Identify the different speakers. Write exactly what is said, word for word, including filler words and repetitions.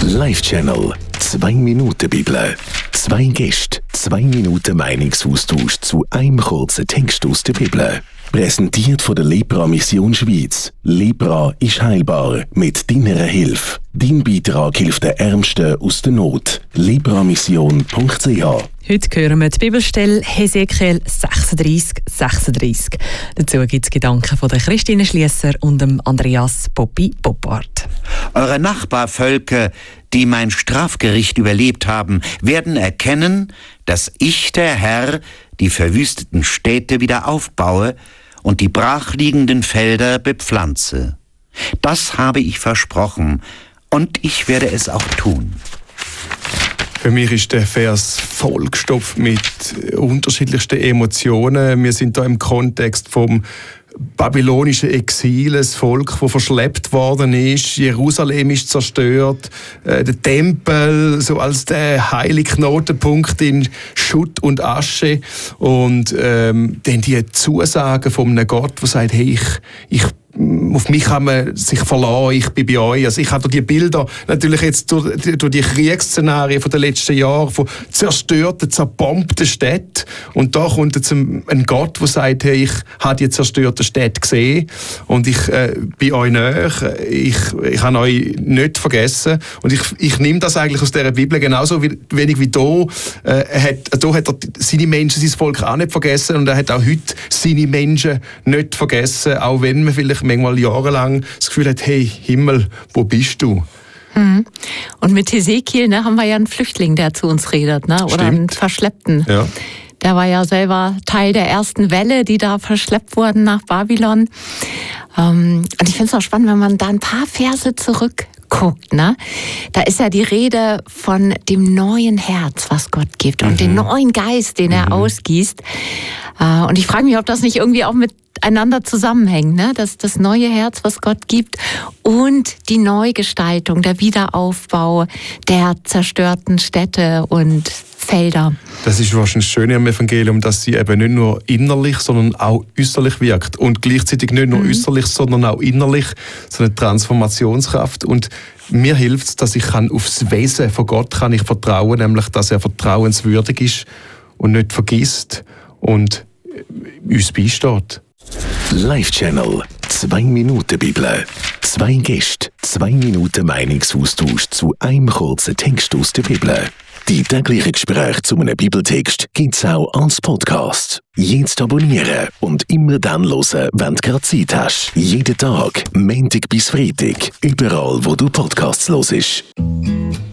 Speaker 1: Live-Channel. Zwei Minuten Bibel. Zwei Gäste, zwei Minuten Meinungsaustausch zu einem kurzen Text aus der Bibel. Präsentiert von der Lepra Mission Schweiz. Lepra ist heilbar mit deiner Hilfe. Dein Beitrag hilft den Ärmsten aus der Not. lepramission punkt c h.
Speaker 2: Heute hören wir die Bibelstelle Hesekiel sechsunddreissig, sechsunddreissig. Dazu gibt es Gedanken von der Christine Schliesser und dem Andreas Poppi Poppart.
Speaker 3: Eure Nachbarvölker, die mein Strafgericht überlebt haben, werden erkennen, dass ich, der Herr, die verwüsteten Städte wieder aufbaue und die brachliegenden Felder bepflanze. Das habe ich versprochen, und ich werde es auch tun.
Speaker 4: Für mich ist der Vers vollgestopft mit unterschiedlichsten Emotionen. Wir sind da im Kontext vom babylonischen Exil, ein Volk, das verschleppt worden ist. Jerusalem ist zerstört. Äh, der Tempel so als der heilige Knotenpunkt in Schutt und Asche. Und ähm, dann die Zusagen von einem Gott, der sagt, hey, ich, ich auf mich kann man sich verlassen, ich bin bei euch. Also ich habe die Bilder natürlich jetzt durch, durch die Kriegsszenarien von den letzten Jahren von zerstörten, zerbombten Städten. Und da kommt jetzt ein, ein Gott, der sagt, hey, ich habe die zerstörten Städte gesehen und ich äh, bin euch nahe, ich, ich habe euch nicht vergessen. Und ich, ich nehme das eigentlich aus dieser Bibel genauso wenig wie da. Äh, er hat, da hat er seine Menschen, sein Volk auch nicht vergessen, und er hat auch heute seine Menschen nicht vergessen, auch wenn man vielleicht manchmal jahrelang das Gefühl hat, hey, Himmel, wo bist du?
Speaker 5: Mhm. Und mit Hesekiel, ne, haben wir ja einen Flüchtling, der zu uns redet, ne? Oder einen Verschleppten.
Speaker 4: Ja.
Speaker 5: Der war ja selber Teil der ersten Welle, die da verschleppt wurden nach Babylon. Ähm, und ich finde es auch spannend, wenn man da ein paar Verse zurückguckt, ne? Da ist ja die Rede von dem neuen Herz, was Gott gibt, und mhm. den neuen Geist, den er mhm. ausgießt. Äh, und ich frage mich, ob das nicht irgendwie auch mit einander zusammenhängen, ne? Das, das neue Herz, was Gott gibt, und die Neugestaltung, der Wiederaufbau der zerstörten Städte und Felder.
Speaker 4: Das ist wahrscheinlich das Schöne am Evangelium, dass sie eben nicht nur innerlich, sondern auch äußerlich wirkt. Und gleichzeitig nicht nur mhm. äußerlich, sondern auch innerlich. So eine Transformationskraft. Und mir hilft es, dass ich kann aufs Wesen von Gott kann ich vertrauen, nämlich, dass er vertrauenswürdig ist und nicht vergisst und uns beisteht.
Speaker 1: Live-Channel. Zwei Minuten Bibel. Zwei Gäste, zwei Minuten Meinungsaustausch zu einem kurzen Text aus der Bibel. Die täglichen Gespräche zu einem Bibeltext gibt es auch als Podcast. Jetzt abonnieren und immer dann hören, wenn du gerade Zeit hast. Jeden Tag, Montag bis Freitag, überall, wo du Podcasts hörst.